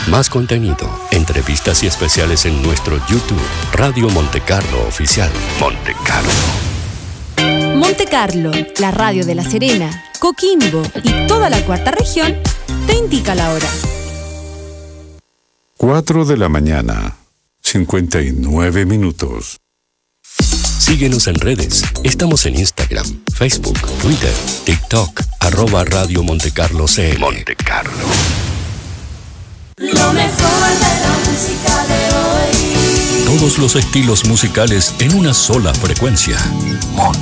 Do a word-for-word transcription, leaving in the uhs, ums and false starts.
Más contenido, entrevistas y especiales en nuestro YouTube, Radio Monte Carlo Oficial. Monte Carlo. Monte Carlo, la radio de La Serena, Coquimbo y toda la cuarta región, te indica la hora. cuatro de la mañana, cincuenta y nueve minutos. Síguenos en redes. Estamos en Instagram, Facebook, Twitter, TikTok, arroba Radio Monte Carlo C M. Monte Carlo. Lo mejor de la música de hoy. Todos los estilos musicales en una sola frecuencia. Monte